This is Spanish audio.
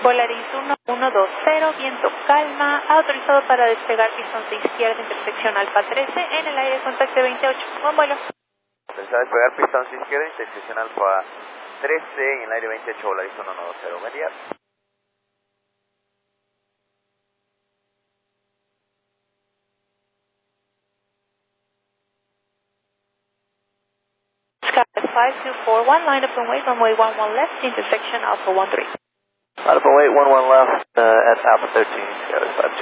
Polaris 1120, viento calma, autorizado para despegar pistón de izquierda, intersección Alfa 13, en el aire contacto 28, buen vuelo. Autorizado despegar pistón de izquierda, intersección Alfa 13, en el aire 28, Polaris 1120, buen día. Sky 5241, line up and wait, runway 11 left, intersection Alpha 13. Alpha 11 left at Alpha 13, Sky 5241.